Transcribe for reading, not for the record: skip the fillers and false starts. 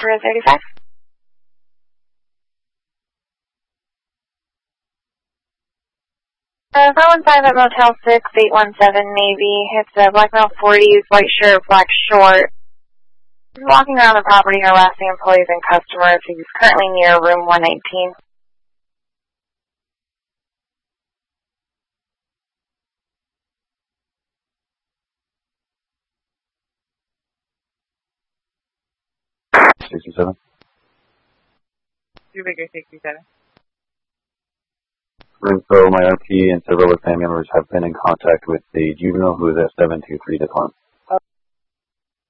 for 35. 515 at Motel 6, 817 Navy. It's a black male 40s, white shirt, black short. He's walking around the property harassing employees and customers. He's currently near room 119. Studebaker 67. So my RP and several of family members have been in contact with the juvenile who is at 723 Declan.